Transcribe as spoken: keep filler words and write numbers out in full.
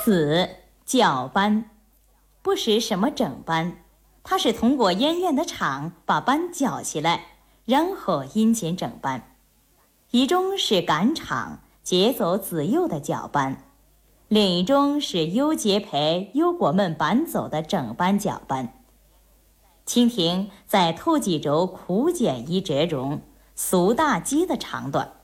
子绞斑，不是什么整斑，它是通过医院的厂把斑绞起来，然后阴间整斑。一种是赶场接走子幼的绞斑，另一种是有接陪有过门搬走的整斑绞斑。蜻蜓在头脊洲枯涧一折中，苏妲己的长短。